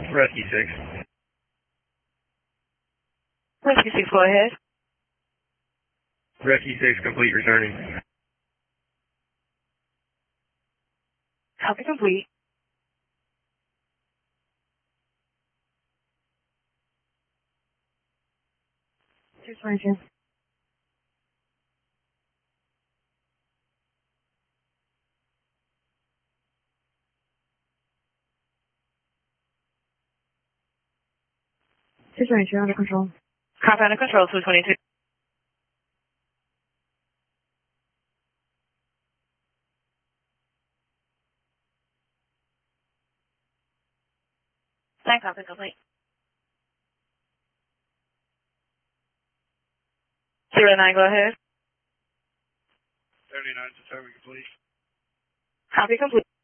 Rescue 6. Rescue 6, go ahead. Rescue 6, complete returning. Copy complete. Situation. Situation under control. Copy under control, 222. Thank copy complete. 09, go ahead. 39 to 7, complete. Copy complete.